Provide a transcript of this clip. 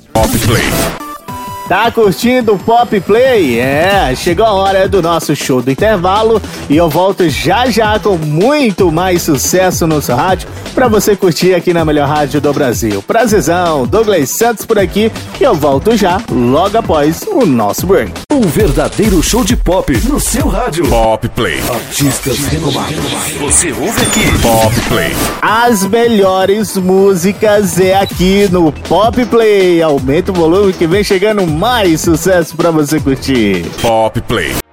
Pop Play. Tá curtindo o Pop Play? Chegou a hora do nosso show do intervalo e eu volto já já com muito mais sucesso no seu rádio pra você curtir aqui na melhor rádio do Brasil. Prazerzão, Douglas Santos por aqui e eu volto já logo após o nosso break. Um verdadeiro show de pop no seu rádio. Pop Play. Artistas renomados. Você ouve aqui. Pop Play. As melhores músicas é aqui no Pop Play. Aumenta o volume que vem chegando mais sucesso pra você curtir. Pop Play.